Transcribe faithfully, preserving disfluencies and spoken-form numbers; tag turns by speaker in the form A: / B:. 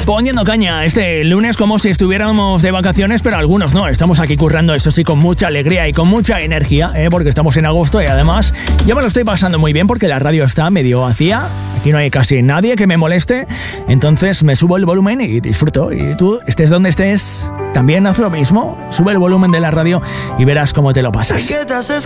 A: poniendo caña este lunes como si estuviéramos de vacaciones, pero algunos no, estamos aquí currando, eso sí, con mucha alegría y con mucha energía, ¿eh? Porque estamos en agosto y además ya me lo estoy pasando muy bien porque la radio está medio vacía, aquí no hay casi nadie que me moleste, entonces me subo el volumen y disfruto, y tú, estés donde estés, también haz lo mismo, sube el volumen de la radio y verás cómo te lo pasas.
B: ¿Qué te haces